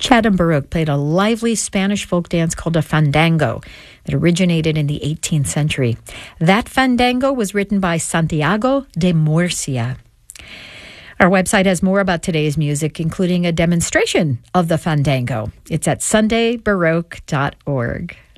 Chatham Baroque played a lively Spanish folk dance called a fandango that originated in the 18th century. That fandango was written by Santiago de Murcia. Our website has more about today's music, including a demonstration of the fandango. It's at sundaybaroque.org.